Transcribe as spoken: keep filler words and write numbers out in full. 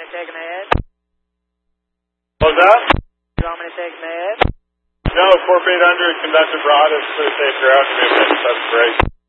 me to take him ahead? What's that? You want me to take him ahead? No, four feet under, conductor broad is pretty safe ground. That's great.